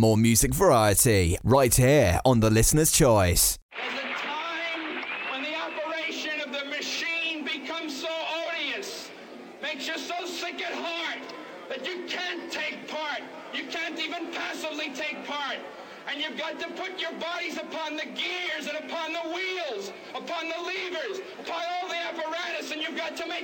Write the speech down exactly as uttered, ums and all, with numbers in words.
more music variety, right here on The Listener's Choice. There's a time when the operation of the machine becomes so odious, makes you so sick at heart, that you can't take part. You can't even passively take part. And you've got to put your bodies upon the gears and upon the wheels, upon the levers, upon all the apparatus, and you've got to make